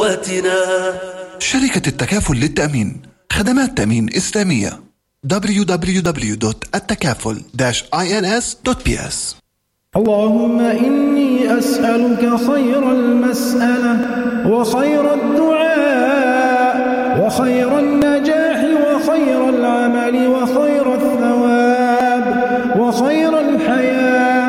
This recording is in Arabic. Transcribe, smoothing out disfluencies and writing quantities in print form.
شركة التكافل للتأمين، خدمات تأمين إسلامية. www.التكافل-ins.ps. اللهم إني أسألك خير المسألة وخير الدعاء وخير النجاة